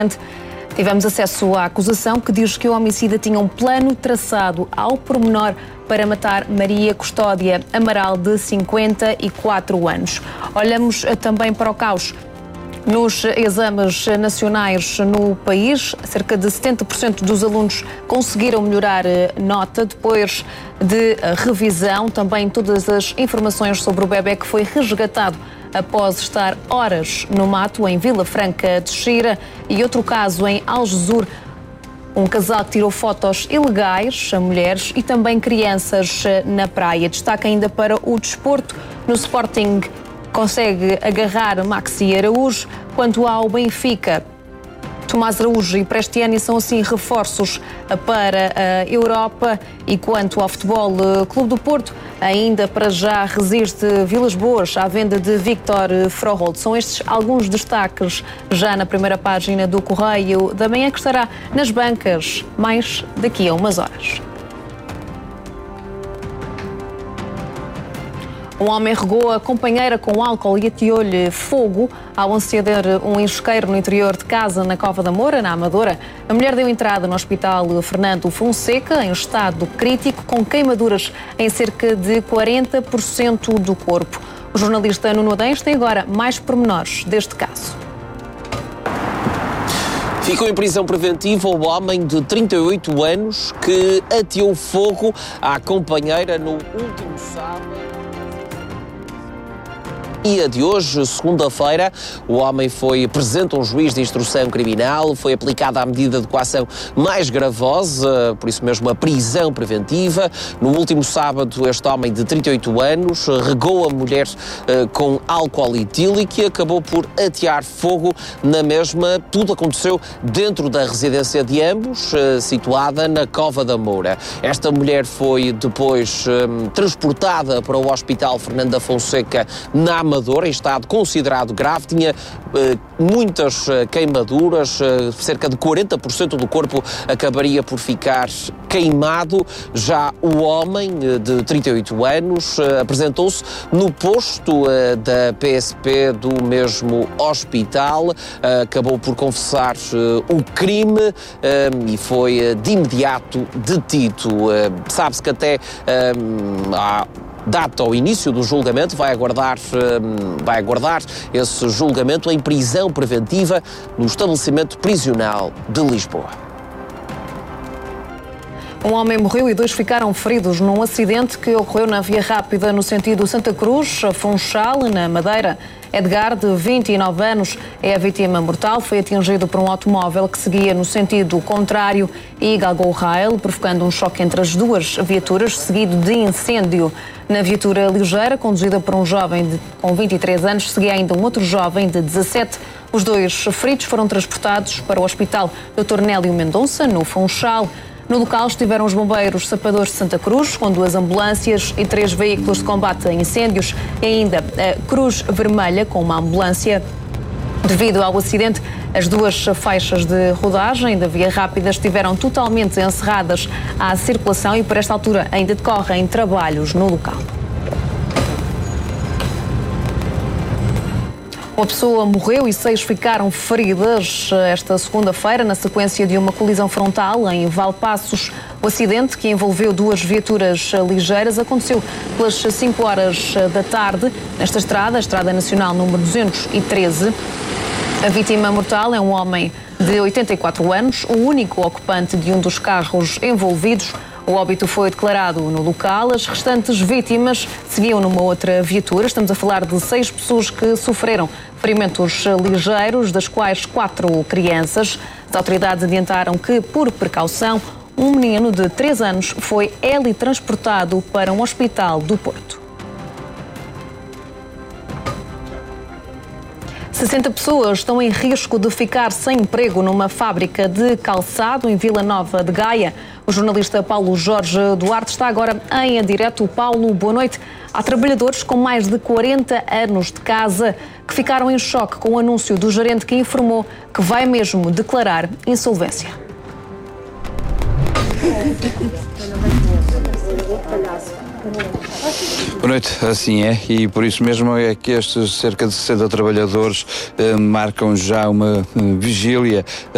Tivemos acesso à acusação que diz que o homicida tinha um plano traçado ao pormenor para matar Maria Custódia Amaral, de 54 anos. Olhamos também para o caos nos exames nacionais no país. Cerca de 70% dos alunos conseguiram melhorar nota depois de revisão. Também todas as informações sobre o bebé que foi resgatado após estar horas no mato em Vila Franca de Xira, e outro caso em Algesur. Um casal que tirou fotos ilegais a mulheres e também crianças na praia. Destaca ainda para o desporto. No Sporting consegue agarrar Maxi Araújo. Quanto ao Benfica, Tomás Araújo e Prestiani são assim reforços para a Europa. E quanto ao Futebol Clube do Porto, ainda para já resiste Vilas Boas à venda de Victor Froholt. São estes alguns destaques já na primeira página do Correio da Manhã, que estará nas bancas mais daqui a umas horas. Um homem regou a companheira com álcool e ateou-lhe fogo ao acender um isqueiro no interior de casa na Cova da Moura, na Amadora. A mulher deu entrada no Hospital Fernando Fonseca em estado crítico, com queimaduras em cerca de 40% do corpo. O jornalista Nuno Adães tem agora mais pormenores deste caso. Ficou em prisão preventiva o homem de 38 anos que ateou fogo à companheira no último sábado. Dia de hoje, segunda-feira, o homem foi presente a um juiz de instrução criminal, foi aplicada a medida de coação mais gravosa, por isso mesmo a prisão preventiva. No último sábado, este homem de 38 anos regou a mulher com álcool etílico e acabou por atear fogo na mesma. Tudo aconteceu dentro da residência de ambos, situada na Cova da Moura. Esta mulher foi depois transportada para o Hospital Fernando da Fonseca, na Amadora, em estado considerado grave. Tinha muitas queimaduras, cerca de 40% do corpo acabaria por ficar queimado. Já o homem de 38 anos apresentou-se no posto da PSP do mesmo hospital, acabou por confessar o crime e foi de imediato detido. Sabe-se que até data ao início do julgamento, vai aguardar esse julgamento em prisão preventiva no estabelecimento prisional de Lisboa. Um homem morreu e 2 ficaram feridos num acidente que ocorreu na Via Rápida no sentido Santa Cruz-Funchal, na Madeira. Edgar, de 29 anos, é a vítima mortal. Foi atingido por um automóvel que seguia no sentido contrário e galgou o rail, provocando um choque entre as duas viaturas, seguido de incêndio. Na viatura ligeira, conduzida por um jovem com 23 anos, seguia ainda um outro jovem de 17. Os 2 feridos foram transportados para o Hospital Dr. Nélio Mendonça, no Funchal. No local estiveram os bombeiros sapadores de Santa Cruz, com 2 ambulâncias e 3 veículos de combate a incêndios, e ainda a Cruz Vermelha, com uma ambulância. Devido ao acidente, as 2 faixas de rodagem da Via Rápida estiveram totalmente encerradas à circulação e, por esta altura, ainda decorrem trabalhos no local. Uma pessoa morreu e 6 ficaram feridas esta segunda-feira na sequência de uma colisão frontal em Valpaços. O acidente, que envolveu 2 viaturas ligeiras, aconteceu pelas 5 horas da tarde nesta estrada, a Estrada Nacional número 213. A vítima mortal é um homem de 84 anos, o único ocupante de um dos carros envolvidos. O óbito foi declarado no local. As restantes vítimas seguiam numa outra viatura. Estamos a falar de 6 pessoas que sofreram ferimentos ligeiros, das quais 4 crianças. As autoridades adiantaram que, por precaução, um menino de 3 anos foi transportado para um hospital do Porto. 60 pessoas estão em risco de ficar sem emprego numa fábrica de calçado em Vila Nova de Gaia. O jornalista Paulo Jorge Duarte está agora em direto. Paulo, boa noite. Há trabalhadores com mais de 40 anos de casa que ficaram em choque com o anúncio do gerente, que informou que vai mesmo declarar insolvência. Boa noite, assim é, e por isso mesmo é que estes cerca de 60 trabalhadores marcam já uma vigília